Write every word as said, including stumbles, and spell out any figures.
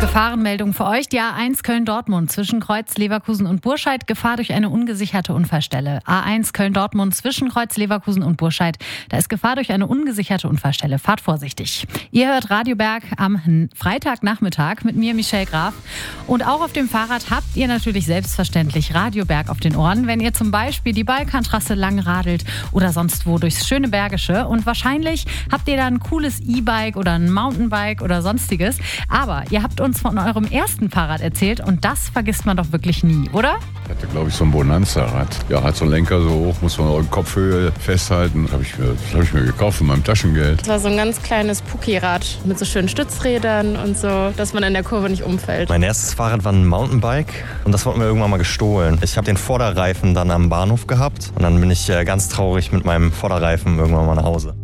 Gefahrenmeldung für euch. Die A eins Köln-Dortmund zwischen Kreuz, Leverkusen und Burscheid. Gefahr durch eine ungesicherte Unfallstelle. A eins Köln-Dortmund zwischen Kreuz, Leverkusen und Burscheid. Da ist Gefahr durch eine ungesicherte Unfallstelle. Fahrt vorsichtig. Ihr hört Radio Berg am Freitagnachmittag mit mir, Michelle Graf. Und auch auf dem Fahrrad habt ihr natürlich selbstverständlich Radio Berg auf den Ohren, wenn ihr zum Beispiel die Balkantrasse lang radelt oder sonst wo durchs schöne Bergische. Und wahrscheinlich habt ihr da ein cooles E-Bike oder ein Mountainbike oder sonstiges. Aber ihr habt uns von eurem ersten Fahrrad erzählt und das vergisst man doch wirklich nie, oder? Ich hatte, glaube ich, so ein Bonanza-Rad. Ja, hat so einen Lenker so hoch, muss man auch in Kopfhöhe festhalten. Das habe ich, mir- das hab ich mir gekauft von meinem Taschengeld. Das war so ein ganz kleines Pucki-Rad mit so schönen Stützrädern und so, dass man in der Kurve nicht umfällt. Mein erstes Fahrrad war ein Mountainbike und das wurde mir irgendwann mal gestohlen. Ich habe den Vorderreifen dann am Bahnhof gehabt und dann bin ich äh, ganz traurig mit meinem Vorderreifen irgendwann mal nach Hause.